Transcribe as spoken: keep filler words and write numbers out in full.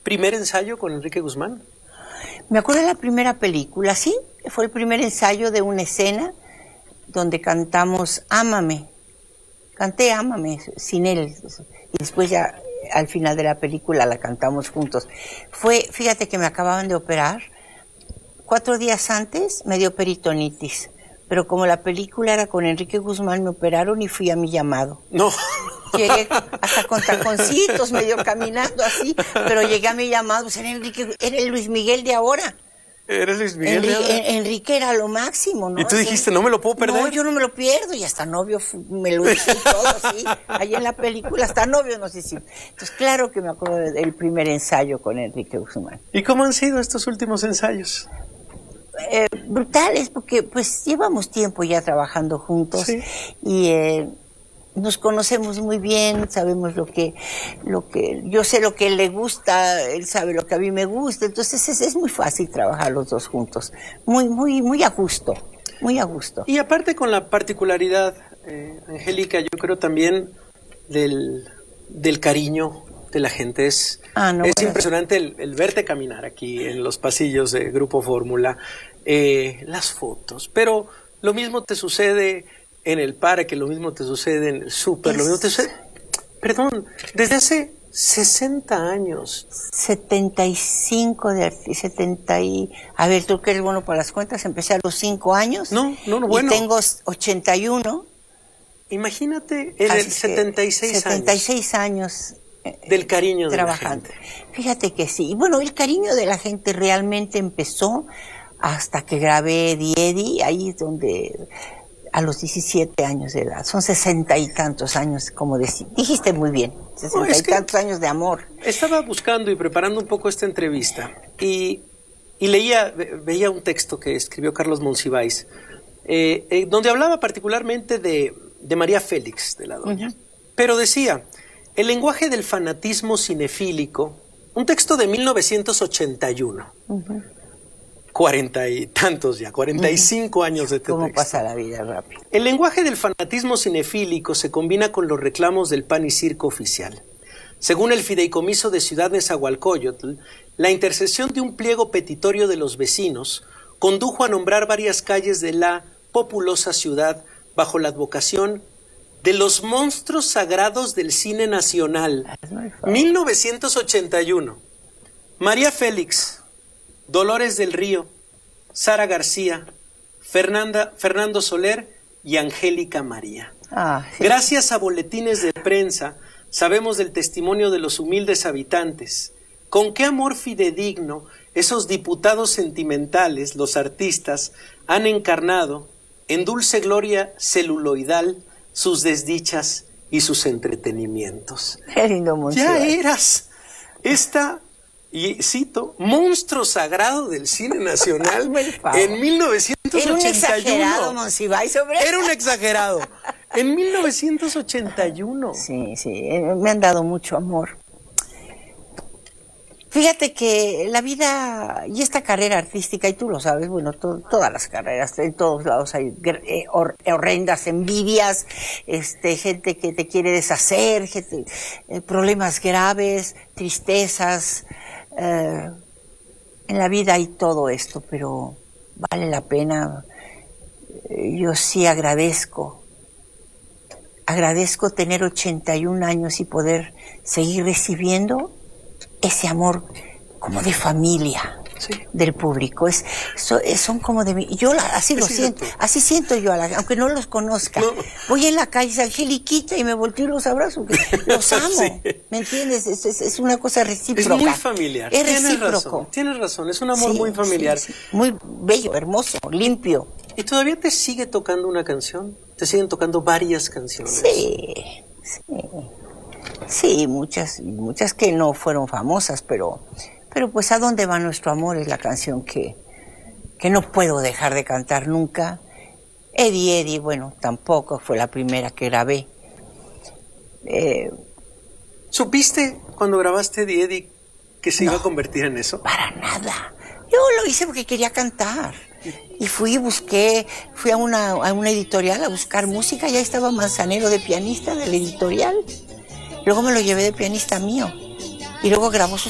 primer ensayo con Enrique Guzmán? Me acuerdo de la primera película, sí, fue el primer ensayo de una escena donde cantamos Ámame. Canté Ámame sin él y después ya al final de la película la cantamos juntos. Fue, fíjate que me acababan de operar, cuatro días antes me dio peritonitis, pero como la película era con Enrique Guzmán me operaron y fui a mi llamado. No. Llegué hasta con taconcitos, medio caminando así, pero llegué a mi llamado, pues era Enrique, era el Luis Miguel de ahora. ¿Eres Luis Miguel Enrique, de ahora? Enrique era lo máximo, ¿no? Y tú dijiste, no me lo puedo perder. No, yo no me lo pierdo, y hasta novio me lo hice y todo, sí. Ahí en la película, hasta novio nos hicimos. Entonces, claro que me acuerdo del primer ensayo con Enrique Guzmán. ¿Y cómo han sido estos últimos ensayos? Eh, brutales, porque pues llevamos tiempo ya trabajando juntos, sí. y eh, nos conocemos muy bien, sabemos lo que, lo que, yo sé lo que él le gusta, él sabe lo que a mí me gusta, entonces es, es muy fácil trabajar los dos juntos, muy, muy, muy a gusto, muy a gusto. Y aparte con la particularidad, eh, Angélica, yo creo también del, del cariño de la gente, es, ah, no, es bueno. impresionante el, el verte caminar aquí en los pasillos de Grupo Fórmula, eh, las fotos, pero lo mismo te sucede en el parque, lo mismo te sucede en el súper, es... lo mismo te sucede, perdón, desde hace sesenta años. setenta y cinco de setenta y... A ver, tú que eres bueno para las cuentas, empecé a los cinco años. No, no, no, bueno. Y tengo ochenta y uno. Imagínate, en el setenta y seis años. setenta y seis años. Del cariño de trabajando. la gente. Fíjate que sí. Y bueno, el cariño de la gente realmente empezó hasta que grabé Diedi, ahí es donde... a los diecisiete años de edad, son sesenta y tantos años, como dec- dijiste muy bien, sesenta no, y tantos años de amor. Estaba buscando y preparando un poco esta entrevista y, y leía, veía un texto que escribió Carlos Monsiváis, eh, eh, donde hablaba particularmente de, de María Félix, de la doña, uh-huh. pero decía, el lenguaje del fanatismo cinefílico, un texto de mil novecientos ochenta y uno, uh-huh. Cuarenta y tantos ya, cuarenta y cinco uh-huh. años de texto. ¿Cómo pasa la vida rápido? El lenguaje del fanatismo cinefílico se combina con los reclamos del pan y circo oficial. Según el Fideicomiso de Ciudad Nezahualcóyotl, la intercesión de un pliego petitorio de los vecinos condujo a nombrar varias calles de la populosa ciudad bajo la advocación de los monstruos sagrados del cine nacional. mil novecientos ochenta y uno. María Félix, Dolores del Río, Sara García, Fernanda, Fernando Soler y Angélica María. Ah, sí. Gracias a boletines de prensa sabemos del testimonio de los humildes habitantes. Con qué amor fidedigno esos diputados sentimentales, los artistas, han encarnado en dulce gloria celuloidal sus desdichas y sus entretenimientos. Qué lindo, ya eras esta... Y cito, monstruo sagrado del cine nacional en mil novecientos ochenta y uno. Era un exagerado, Monsiváis, sobre... Era un exagerado. En mil novecientos ochenta y uno. Sí, sí, me han dado mucho amor. Fíjate que la vida y esta carrera artística, y tú lo sabes, bueno, to, todas las carreras, en todos lados hay eh, hor, horrendas envidias, este, gente que te quiere deshacer, gente, eh, problemas graves, tristezas. Eh, en la vida hay todo esto, pero vale la pena. Eh, yo sí agradezco, agradezco tener ochenta y un años y poder seguir recibiendo ese amor como de familia, sí. del público. Es, so, es son como de mí. Yo la, así es lo siento, cierto. Así siento yo, a la, aunque no los conozca. No. Voy en la calle, Angeliquita, y me volteo y los abrazo. Los amo, sí. ¿me entiendes? Es, es, es una cosa recíproca. Es muy familiar. Es tienes recíproco. Razón, tienes razón, es un amor sí, muy familiar. Sí, sí. Muy bello, hermoso, limpio. ¿Y todavía te sigue tocando una canción? ¿Te siguen tocando varias canciones? Sí, sí. Sí, muchas, muchas que no fueron famosas, pero, pero pues ¿a dónde va nuestro amor? Es la canción que, que no puedo dejar de cantar nunca. Eddie, Eddie, bueno, tampoco fue la primera que grabé. Eh, ¿Supiste cuando grabaste Eddie, Eddie que se no, iba a convertir en eso? Para nada. Yo lo hice porque quería cantar. Y fui y busqué, fui a una, a una editorial a buscar música, ya estaba Manzanero de pianista de la editorial. Luego me lo llevé de pianista mío y luego grabó sus